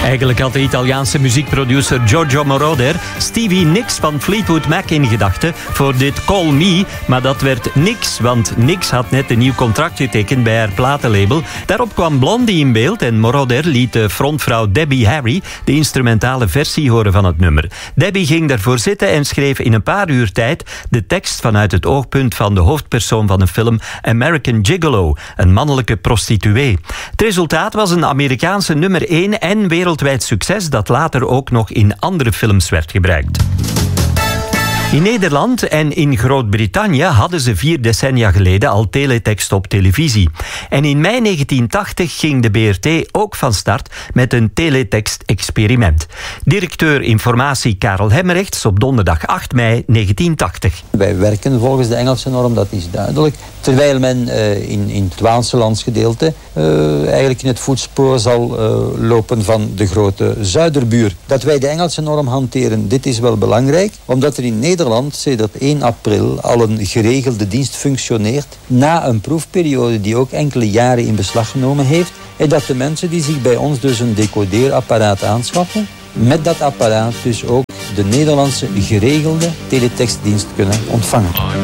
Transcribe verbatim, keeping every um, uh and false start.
Eigenlijk had de Italiaanse muziekproducer Giorgio Moroder Stevie Nicks van Fleetwood Mac in gedachten voor dit Call Me, maar dat werd niks, want Nicks had net een nieuw contract getekend bij haar platenlabel. Daarop kwam Blondie in beeld en Moroder liet de frontvrouw Debbie Harry de instrumentale versie horen van het nummer. Debbie ging daarvoor zitten en schreef in een paar uur tijd de tekst vanuit het oogpunt van de hoofdpersoon van de film American Gigolo, een mannelijke prostituee. Het resultaat was een Amerikaanse nummer één en wereldwijd succes dat later ook nog in andere films werd gebruikt. In Nederland en in Groot-Brittannië hadden ze vier decennia geleden al teletext op televisie. En in mei negentien tachtig ging de B R T ook van start met een teletext-experiment. Directeur informatie Karel Hemmerrechts op donderdag acht mei negentien tachtig. Wij werken volgens de Engelse norm, dat is duidelijk. Terwijl men uh, in, in het Waanse landsgedeelte uh, eigenlijk in het voetspoor zal uh, lopen van de grote zuiderbuur. Dat wij de Engelse norm hanteren, dit is wel belangrijk, omdat er in Nederland Nederland sedert één april al een geregelde dienst functioneert na een proefperiode die ook enkele jaren in beslag genomen heeft en dat de mensen die zich bij ons dus een decodeerapparaat aanschaffen, met dat apparaat dus ook de Nederlandse geregelde teletextdienst kunnen ontvangen.